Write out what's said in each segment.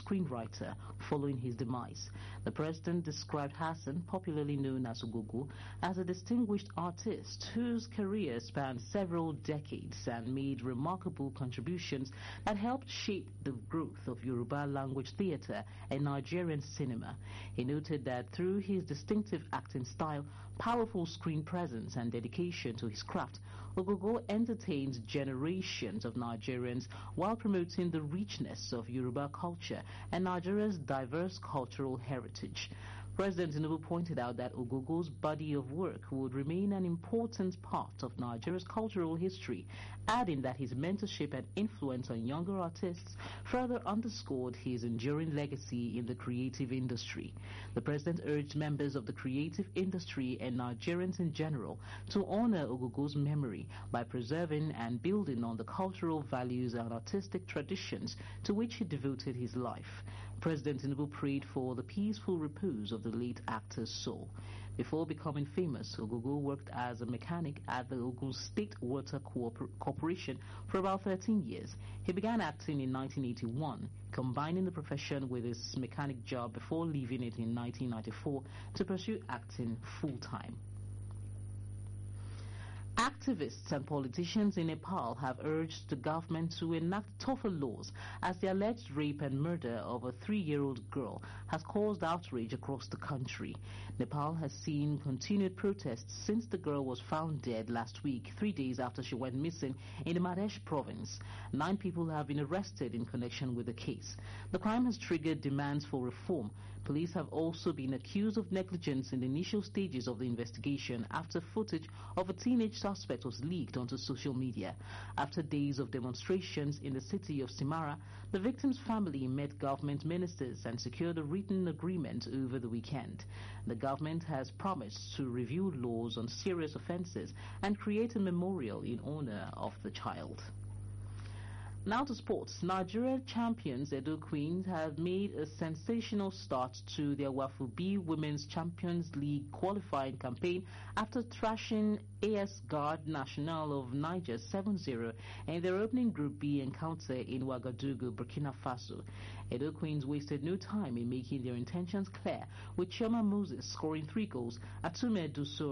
screenwriter following his demise. The president described Hassan, popularly known as Ogogo, as a distinguished artist whose career spanned several decades and made remarkable contributions that helped shape the growth of Yoruba language theatre and Nigerian cinema. He noted that through his distinctive acting style, powerful screen presence and dedication to his craft, Ogogo entertained generations of Nigerians while promoting the richness of Yoruba culture and Nigeria's diverse cultural heritage. President Tinubu pointed out that Ogogo's body of work would remain an important part of Nigeria's cultural history, adding that his mentorship and influence on younger artists further underscored his enduring legacy in the creative industry. The president urged members of the creative industry and Nigerians in general to honor Ogogo's memory by preserving and building on the cultural values and artistic traditions to which he devoted his life. President Tinubu prayed for the peaceful repose of the late actor's soul. Before becoming famous, Ogogo worked as a mechanic at the Ogun State Water Corporation for about 13 years. He began acting in 1981, combining the profession with his mechanic job before leaving it in 1994 to pursue acting full-time. Activists and politicians in Nepal have urged the government to enact tougher laws as the alleged rape and murder of a 3-year-old girl has caused outrage across the country. Nepal has seen continued protests since the girl was found dead last week, 3 days after she went missing in the Madhya province. 9 people have been arrested in connection with the case. The crime has triggered demands for reform. Police have also been accused of negligence in the initial stages of the investigation after footage of a teenage suspect was leaked onto social media. After days of demonstrations in the city of Simara, the victim's family met government ministers and secured a written agreement over the weekend. The government has promised to review laws on serious offences and create a memorial in honor of the child. Now to sports. Nigeria champions Edo Queens have made a sensational start to their Wafu B Women's Champions League qualifying campaign after thrashing AS Guard National of Niger 7-0 in their opening Group B encounter in Ouagadougou, Burkina Faso. Edo Queens wasted no time in making their intentions clear, with Chioma Moses scoring 3 goals, Atume Duso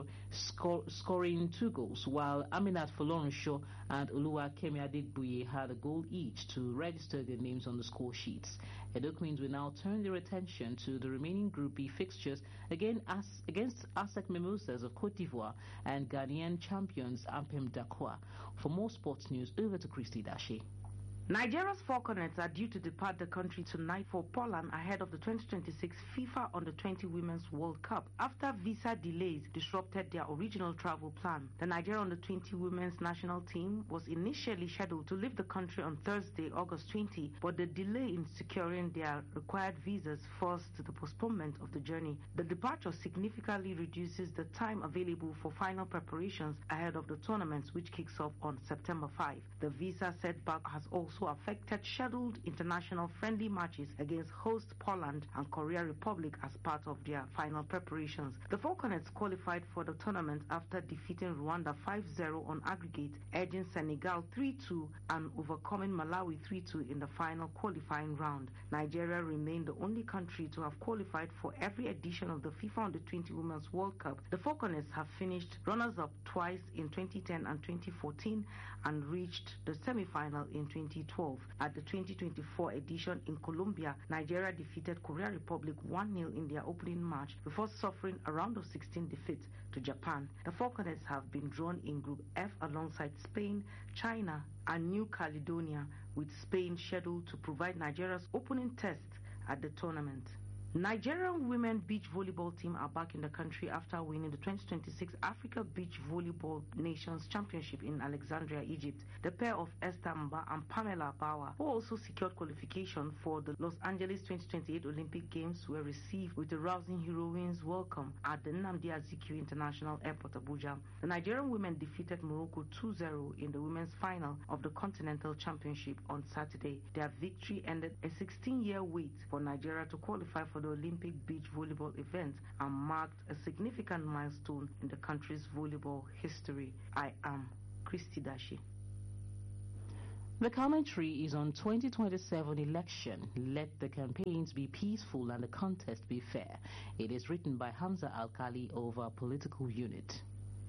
scoring 2 goals, while Aminat Folorunsho and Oluwa Kemi Adegbuye had a goal each to register their names on the score sheets. Edo Queens will now turn their attention to the remaining Group B fixtures against ASEC Mimosas of Cote d'Ivoire and Ghanaian champions Ampem Dakwa. For more sports news, over to Christy Dashi. Nigeria's Falconets are due to depart the country tonight for Poland ahead of the 2026 FIFA Under-20 Women's World Cup after visa delays disrupted their original travel plan. The Nigeria Under-20 Women's national team was initially scheduled to leave the country on Thursday, August 20, but the delay in securing their required visas forced the postponement of the journey. The departure significantly reduces the time available for final preparations ahead of the tournament, which kicks off on September 5. The visa setback has also affected scheduled international friendly matches against host Poland and Korea Republic as part of their final preparations. The Falconets qualified for the tournament after defeating Rwanda 5-0 on aggregate, edging Senegal 3-2 and overcoming Malawi 3-2 in the final qualifying round. Nigeria remained the only country to have qualified for every edition of the FIFA Under-20 Women's World Cup. The Falconets have finished runners-up twice in 2010 and 2014 and reached the semi-final in 2012. At the 2024 edition in Colombia, Nigeria defeated Korea Republic 1-0 in their opening match before suffering a round of 16 defeat to Japan. The Falconets have been drawn in Group F alongside Spain, China, and New Caledonia, with Spain scheduled to provide Nigeria's opening test at the tournament. Nigerian women beach volleyball team are back in the country after winning the 2026 Africa Beach Volleyball Nations Championship in Alexandria, Egypt. The pair of Esther Mba and Pamela Bauer, who also secured qualification for the Los Angeles 2028 Olympic Games, were received with a rousing heroines welcome at the Nnamdi Azikiwe International Airport, Abuja. The Nigerian women defeated Morocco 2-0 in the women's final of the Continental Championship on Saturday. Their victory ended a 16-year wait for Nigeria to qualify for the Olympic beach volleyball event and marked a significant milestone in the country's volleyball history. I am Christy Dashi. The commentary is on 2027 election. Let the campaigns be peaceful and the contest be fair. It is written by Hamza Alkali of our political unit.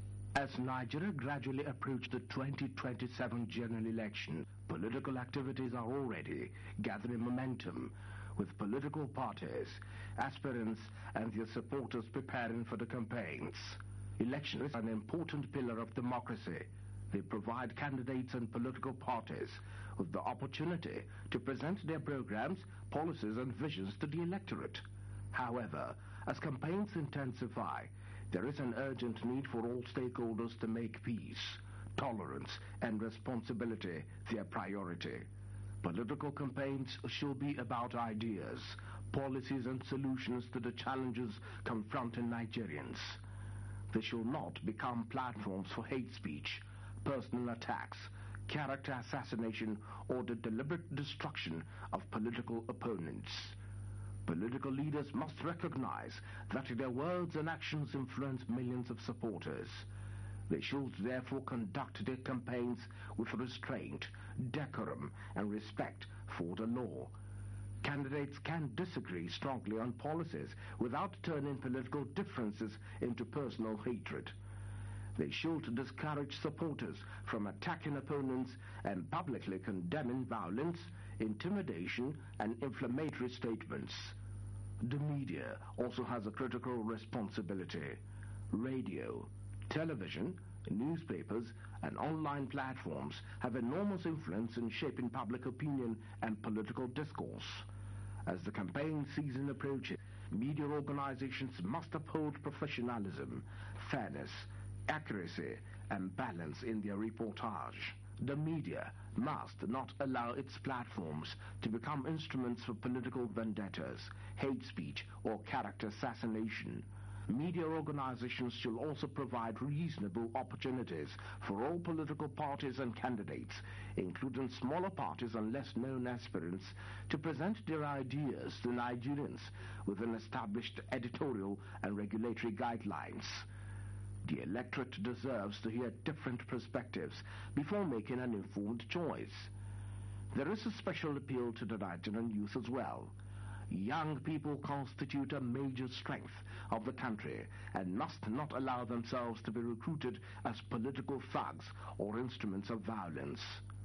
As Nigeria gradually approaches the 2027 general election, political activities are already gathering momentum, with political parties, aspirants and their supporters preparing for the campaigns. Elections are an important pillar of democracy. They provide candidates and political parties with the opportunity to present their programs, policies and visions to the electorate. However, as campaigns intensify, there is an urgent need for all stakeholders to make peace, tolerance and responsibility their priority. Political campaigns should be about ideas, policies and solutions to the challenges confronting Nigerians. They should not become platforms for hate speech, personal attacks, character assassination or the deliberate destruction of political opponents. Political leaders must recognize that their words and actions influence millions of supporters. They should therefore conduct their campaigns with restraint, decorum, and respect for the law. Candidates can disagree strongly on policies without turning political differences into personal hatred. They should discourage supporters from attacking opponents and publicly condemning violence, intimidation, and inflammatory statements. The media also has a critical responsibility. Radio, television, newspapers, and online platforms have enormous influence in shaping public opinion and political discourse. As the campaign season approaches, media organizations must uphold professionalism, fairness, accuracy, and balance in their reportage. The media must not allow its platforms to become instruments for political vendettas, hate speech, or character assassination. Media organizations should also provide reasonable opportunities for all political parties and candidates, including smaller parties and less known aspirants, to present their ideas to Nigerians within established editorial and regulatory guidelines. The electorate deserves to hear different perspectives before making an informed choice. There is a special appeal to the Nigerian youth as well. Young people constitute a major strength of the country and must not allow themselves to be recruited as political thugs or instruments of violence.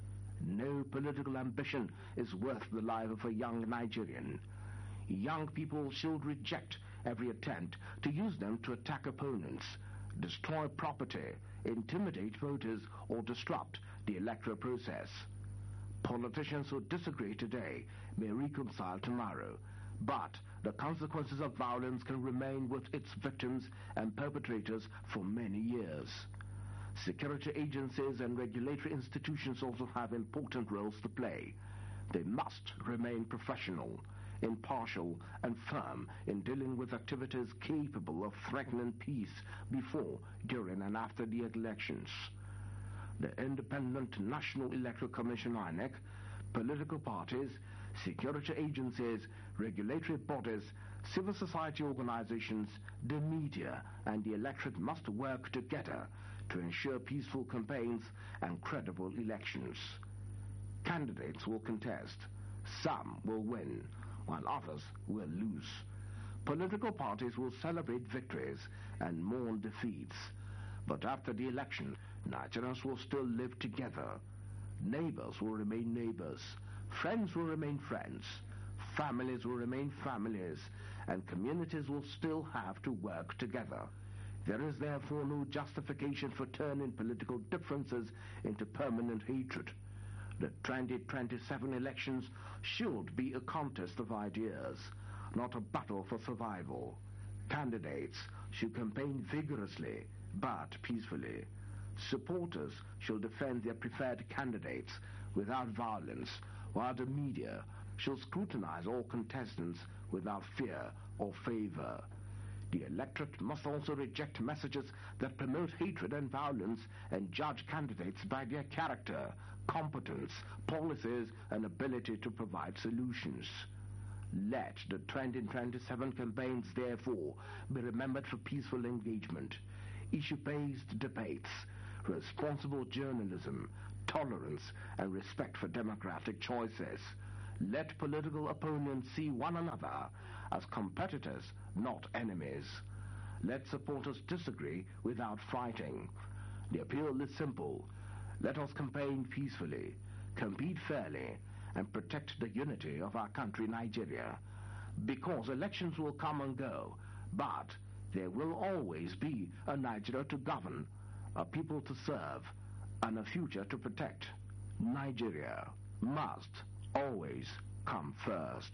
No political ambition is worth the life of a young Nigerian. Young people should reject every attempt to use them to attack opponents, destroy property, intimidate voters, or disrupt the electoral process. Politicians who disagree today may reconcile tomorrow, but the consequences of violence can remain with its victims and perpetrators for many years. Security agencies and regulatory institutions also have important roles to play. They must remain professional, impartial, and firm in dealing with activities capable of threatening peace before, during, and after the elections. The Independent National Electoral Commission (INEC), political parties, security agencies, regulatory bodies, civil society organizations, the media, and the electorate must work together to ensure peaceful campaigns and credible elections. Candidates will contest. Some will win, while others will lose. Political parties will celebrate victories and mourn defeats. But after the election, Nigerians will still live together. Neighbors will remain neighbors. Friends will remain friends. Families will remain families. And communities will still have to work together. There is therefore no justification for turning political differences into permanent hatred. The 2027 elections should be a contest of ideas, not a battle for survival. Candidates should campaign vigorously, but peacefully. Supporters should defend their preferred candidates without violence, while the media should scrutinize all contestants without fear or favor. The electorate must also reject messages that promote hatred and violence and judge candidates by their character, competence, policies, and ability to provide solutions. Let the 2027 campaigns, therefore, be remembered for peaceful engagement, issue-based debates, responsible journalism, tolerance and respect for democratic choices. Let political opponents see one another as competitors, not enemies. Let supporters disagree without fighting. The appeal is simple. Let us campaign peacefully, compete fairly, and protect the unity of our country, Nigeria. Because elections will come and go, but there will always be a Nigeria to govern, a people to serve, and a future to protect. Nigeria must always come first.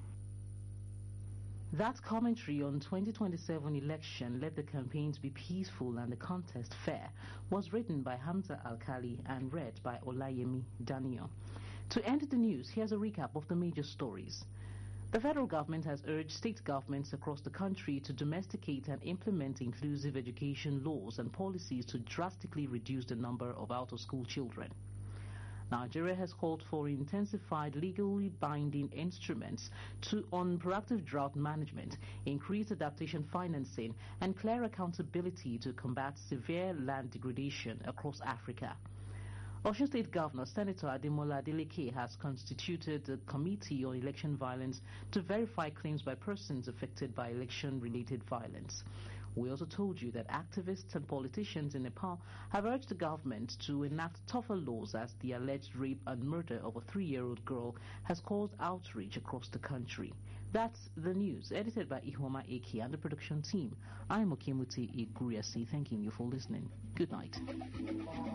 That commentary on 2027 election, let the campaigns be peaceful and the contest fair, was written by Hamza Alkali and read by Olayemi Daniel. To end the news, here's a recap of the major stories. The federal government has urged state governments across the country to domesticate and implement inclusive education laws and policies to drastically reduce the number of out-of-school children. Nigeria has called for intensified legally binding instruments on proactive drought management, increased adaptation financing, and clear accountability to combat severe land degradation across Africa. Osun State Governor Senator Ademola Adeleke has constituted a committee on election violence to verify claims by persons affected by election-related violence. We also told you that activists and politicians in Nepal have urged the government to enact tougher laws as the alleged rape and murder of a 3-year-old girl has caused outrage across the country. That's the news, edited by Ihoma Eki and the production team. I'm Okemuti Iguriasi, thanking you for listening. Good night.